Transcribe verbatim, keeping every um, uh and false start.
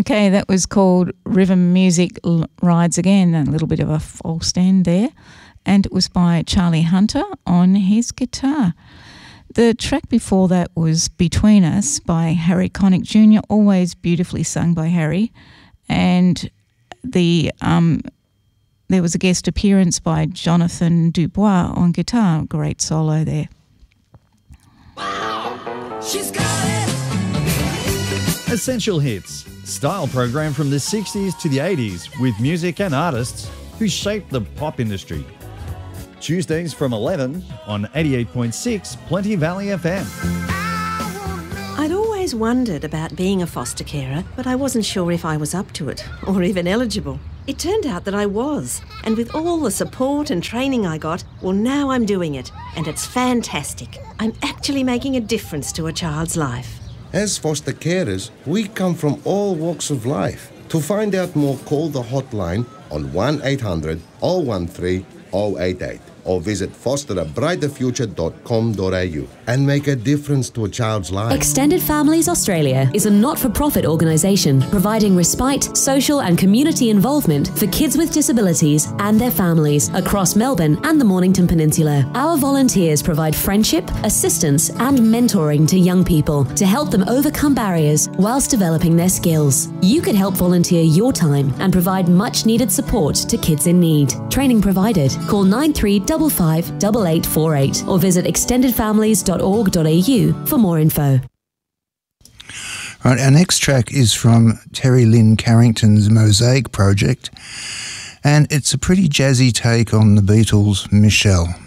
Okay, that was called River Music Rides Again, a little bit of a false end there, and it was by Charlie Hunter on his guitar. The track before that was Between Us by Harry Connick Junior, always beautifully sung by Harry, and the um, there was a guest appearance by Jonathan Dubois on guitar, great solo there. Wow, she's got it. Essential Hits, style program from the sixties to the eighties with music and artists who shaped the pop industry. Tuesdays from eleven on eighty-eight point six Plenty Valley F M. I'd always wondered about being a foster carer, but I wasn't sure if I was up to it or even eligible. It turned out that I was, and with all the support and training I got, well, now I'm doing it, and it's fantastic. I'm actually making a difference to a child's life. As foster carers, we come from all walks of life. To find out more, call the hotline on one eight hundred, oh one three, oh eight eight or visit foster a brighter future dot com dot a u and make a difference to a child's life. Extended Families Australia is a not-for-profit organisation providing respite, social and community involvement for kids with disabilities and their families across Melbourne and the Mornington Peninsula. Our volunteers provide friendship, assistance and mentoring to young people to help them overcome barriers whilst developing their skills. You could help volunteer your time and provide much-needed support to kids in need. Training provided. Call nine three five five, eight eight four eight or visit extended families dot org dot a u for more info. Right, our next track is from Terry Lynn Carrington's Mosaic Project, and it's a pretty jazzy take on the Beatles' Michelle.